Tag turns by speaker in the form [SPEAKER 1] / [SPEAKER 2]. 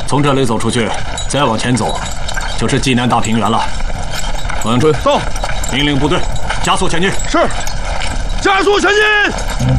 [SPEAKER 1] 从这里走出去，再往前走，就是济南大平原了。王阳春，
[SPEAKER 2] 到，
[SPEAKER 1] 命令部队加速前进。
[SPEAKER 2] 是，加速前进。